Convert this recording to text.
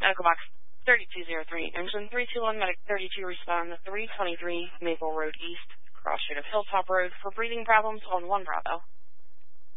Medical Box 3203, Engine 321, Medic 32, respond to 323 Maple Road East, cross street of Hilltop Road for breathing problems on 1 Bravo.